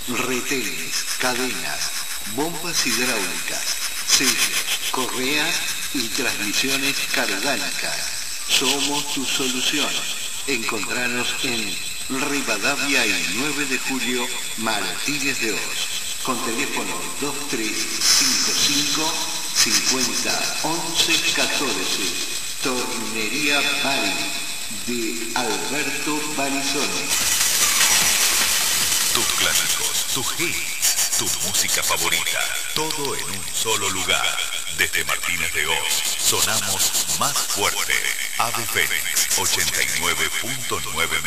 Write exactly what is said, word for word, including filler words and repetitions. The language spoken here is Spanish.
retenes, cadenas, bombas hidráulicas, sellos, correas y transmisiones cardánicas. Somos tu solución. Encontranos en Rivadavia y nueve de julio, Martínez de Oz, con teléfono dos tres cinco cinco, cincuenta, once, catorce. Tornería Bari, de Alberto Barizone. Tus clásicos, tus hits, tu música favorita, todo en un solo lugar. Desde Martínez de Oz, sonamos más fuerte. Ave Fénix, ochenta y nueve punto nueve